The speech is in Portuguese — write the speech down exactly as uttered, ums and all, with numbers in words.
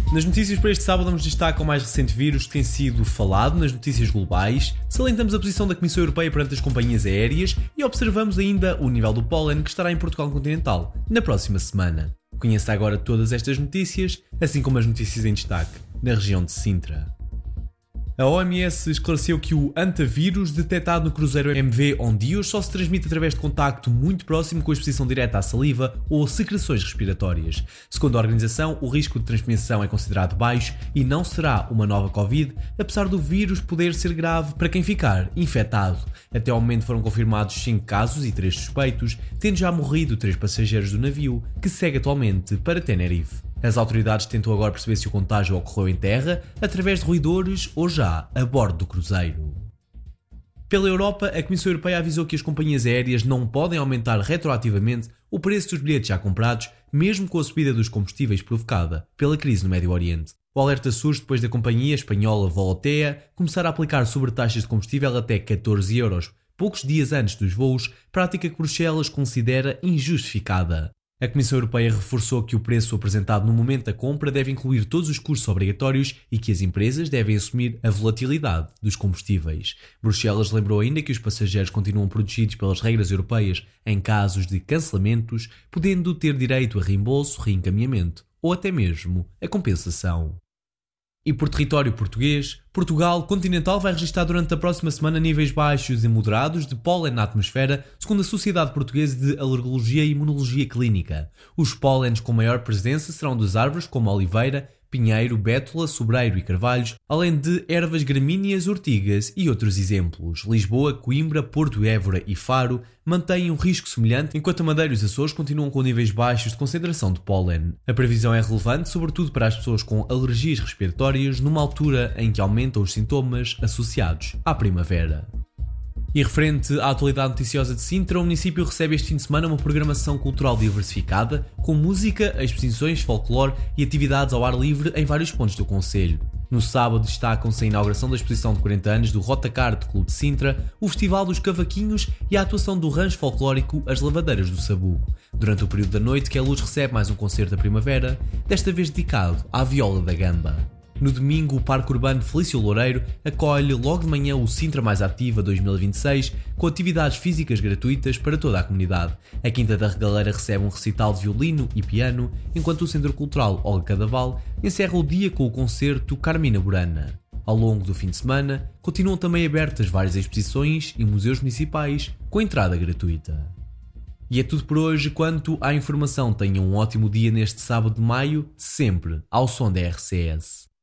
Nas notícias para este sábado damos destaque ao mais recente vírus que tem sido falado nas notícias globais, salientamos a posição da Comissão Europeia perante as companhias aéreas e observamos ainda o nível do pólen que estará em Portugal continental na próxima semana. Conheça agora todas estas notícias, assim como as notícias em destaque na região de Sintra. A O M S esclareceu que o antavírus detectado no cruzeiro M V Ondios só se transmite através de contacto muito próximo com a exposição direta à saliva ou secreções respiratórias. Segundo a organização, o risco de transmissão é considerado baixo e não será uma nova Covid, apesar do vírus poder ser grave para quem ficar infectado. Até ao momento foram confirmados cinco casos e três suspeitos, tendo já morrido três passageiros do navio, que segue atualmente para Tenerife. As autoridades tentam agora perceber se o contágio ocorreu em terra, através de roedores ou já a bordo do cruzeiro. Pela Europa, a Comissão Europeia avisou que as companhias aéreas não podem aumentar retroativamente o preço dos bilhetes já comprados, mesmo com a subida dos combustíveis provocada pela crise no Médio Oriente. O alerta surge depois da companhia espanhola Volotea começar a aplicar sobretaxas de combustível até catorze euros, poucos dias antes dos voos, prática que Bruxelas considera injustificada. A Comissão Europeia reforçou que o preço apresentado no momento da compra deve incluir todos os custos obrigatórios e que as empresas devem assumir a volatilidade dos combustíveis. Bruxelas lembrou ainda que os passageiros continuam protegidos pelas regras europeias em casos de cancelamentos, podendo ter direito a reembolso, reencaminhamento ou até mesmo a compensação. E por território português, Portugal continental vai registrar durante a próxima semana níveis baixos e moderados de pólen na atmosfera, segundo a Sociedade Portuguesa de Alergologia e Imunologia Clínica. Os pólenes com maior presença serão das árvores como oliveira, pinheiro, bétula, sobreiro e carvalhos, além de ervas gramíneas, ortigas e outros exemplos. Lisboa, Coimbra, Porto, Évora e Faro mantêm um risco semelhante, enquanto a Madeira e os Açores continuam com níveis baixos de concentração de pólen. A previsão é relevante, sobretudo para as pessoas com alergias respiratórias, numa altura em que aumentam os sintomas associados à primavera. E referente à atualidade noticiosa de Sintra, o município recebe este fim de semana uma programação cultural diversificada, com música, exposições, folclore e atividades ao ar livre em vários pontos do concelho. No sábado destacam-se a inauguração da exposição de quarenta anos do Rotacarte Clube de Sintra, o Festival dos Cavaquinhos e a atuação do rancho folclórico As Lavadeiras do Sabugo. Durante o período da noite, que a luz recebe mais um concerto da primavera, desta vez dedicado à viola da gamba. No domingo, o Parque Urbano Felício Loureiro acolhe logo de manhã o Sintra Mais Ativa dois mil e vinte e seis, com atividades físicas gratuitas para toda a comunidade. A Quinta da Regaleira recebe um recital de violino e piano, enquanto o Centro Cultural Olga Cadaval encerra o dia com o concerto Carmina Burana. Ao longo do fim de semana, continuam também abertas várias exposições e museus municipais com entrada gratuita. E é tudo por hoje. Quanto à informação, tenham um ótimo dia neste sábado de maio, sempre ao som da R C S.